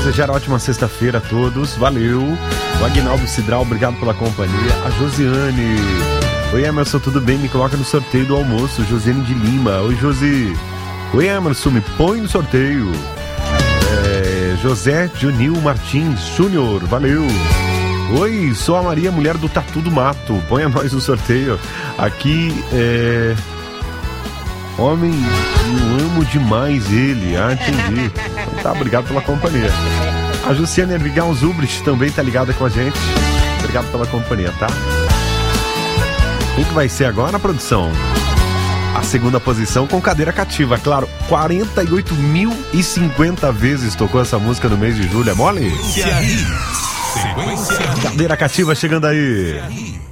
desejar ótima sexta-feira a todos. Valeu. O Aguinaldo Cidral, obrigado pela companhia. A Josiane. Oi, Emerson, tudo bem? Me coloca no sorteio do almoço. Josiane de Lima. Oi, Josi. Oi, Emerson, me põe no sorteio. José Junil Martins Júnior. Valeu. Oi, sou a Maria, mulher do Tatu do Mato. Põe a nós no sorteio. Aqui homem, eu amo demais ele. Ah, entendi. Então, tá, obrigado pela companhia. A Jussiane Ervigal Zubrich também tá ligada com a gente. Obrigado pela companhia, tá? O que vai ser agora, produção? A segunda posição com cadeira cativa, claro. 48.050 vezes tocou essa música no mês de julho, é mole? Sequência. Cadeira cativa chegando aí.